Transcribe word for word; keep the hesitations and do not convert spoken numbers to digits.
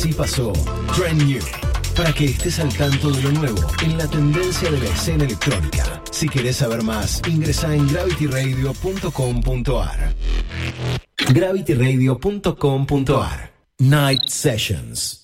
Así pasó Trend New, para que estés al tanto de lo nuevo en la tendencia de la escena electrónica. Si querés saber más, ingresa en gravity radio punto com punto a r. gravity radio punto com punto a r. Night Sessions.